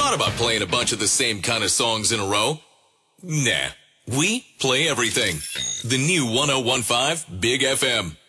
thought about playing a bunch of the same kind of songs in a row? Nah, we play everything. The new 101.5 Big FM.